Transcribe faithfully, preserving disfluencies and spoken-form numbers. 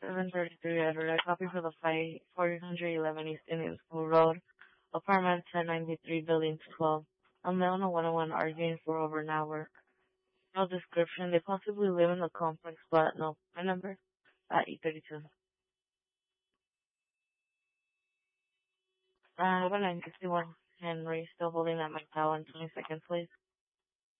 seven thirty-three Edward. I copy for the fight, four eleven East Indian School Road, apartment ten ninety-three, building twelve. A male and a one-on-one arguing for over an hour. No description. They possibly live in the complex, but no. My number? At eight thirty-two. Uh, one nine sixty-one Henry, still holding at my tower in twenty seconds, please.